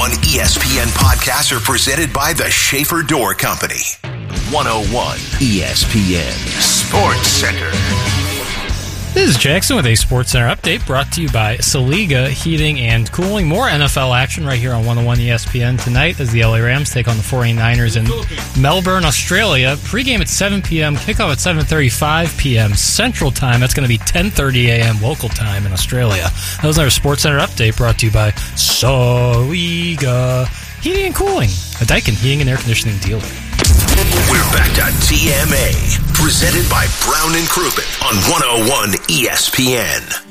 101 ESPN podcasts are presented by the Schaefer Door Company. 101 ESPN Sports Center. This is Jackson with a Sports Center update brought to you by Saliga Heating and Cooling. More NFL action right here on 101 ESPN tonight as the LA Rams take on the 49ers in Melbourne, Australia. Pre-game at 7 p.m., kickoff at 7:35 p.m. Central Time. That's going to be 10:30 a.m. local time in Australia. That was our Sports Center update brought to you by Saliga Heating and Cooling, a Daikin heating and air conditioning dealer. We're back to TMA, presented by Brown and Crouppen on 101 ESPN.